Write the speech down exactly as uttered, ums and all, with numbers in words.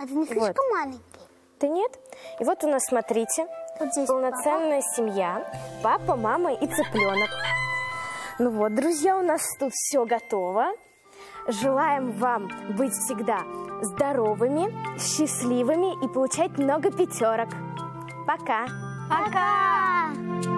А ты не слишком Вот. маленький? Ты нет? И вот у нас, смотрите, Вот здесь полноценная семья. Папа, мама и цыпленок. Ну вот, друзья, у нас тут все готово. Желаем вам быть всегда здоровыми, счастливыми и получать много пятерок. Пока! Пока!